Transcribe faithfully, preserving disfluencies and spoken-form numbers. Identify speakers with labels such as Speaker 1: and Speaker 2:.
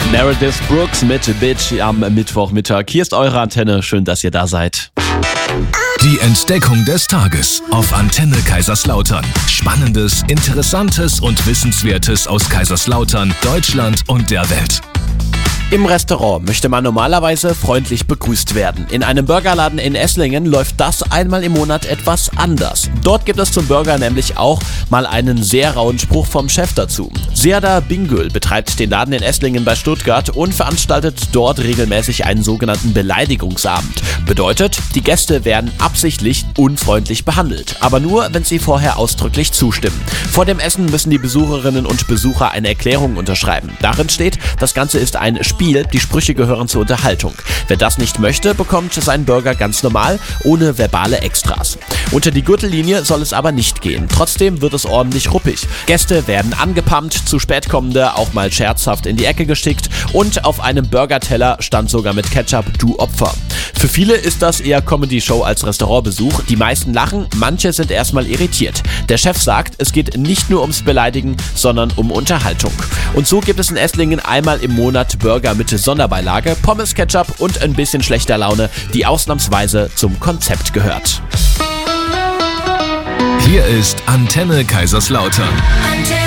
Speaker 1: Meredith Brooks mit Bitch am Mittwochmittag. Hier ist eure Antenne. Schön, dass ihr da seid.
Speaker 2: Die Entdeckung des Tages auf Antenne Kaiserslautern. Spannendes, Interessantes und Wissenswertes aus Kaiserslautern, Deutschland und der Welt.
Speaker 1: Im Restaurant möchte man normalerweise freundlich begrüßt werden. In einem Burgerladen in Esslingen läuft das einmal im Monat etwas anders. Dort gibt es zum Burger nämlich auch mal einen sehr rauen Spruch vom Chef dazu. Serdar Bingöl betreibt den Laden in Esslingen bei Stuttgart und veranstaltet dort regelmäßig einen sogenannten Beleidigungsabend. Bedeutet, die Gäste werden absichtlich unfreundlich behandelt, aber nur, wenn sie vorher ausdrücklich zustimmen. Vor dem Essen müssen die Besucherinnen und Besucher eine Erklärung unterschreiben. Darin steht, das Ganze ist ein Spiel, die Sprüche gehören zur Unterhaltung. Wer das nicht möchte, bekommt seinen Burger ganz normal, ohne verbale Extras. Unter die Gürtellinie soll es aber nicht gehen. Trotzdem wird es ordentlich ruppig. Gäste werden angepumpt, zu spät kommende auch mal scherzhaft in die Ecke geschickt und auf einem Burgerteller stand sogar mit Ketchup "Du Opfer". Für viele ist das eher Comedy-Show als Restaurantbesuch. Die meisten lachen, manche sind erstmal irritiert. Der Chef sagt, es geht nicht nur ums Beleidigen, sondern um Unterhaltung. Und so gibt es in Esslingen einmal im Monat Burger mit Sonderbeilage, Pommes, Ketchup und ein bisschen schlechter Laune, die ausnahmsweise zum Konzept gehört.
Speaker 2: Hier ist Antenne Kaiserslautern.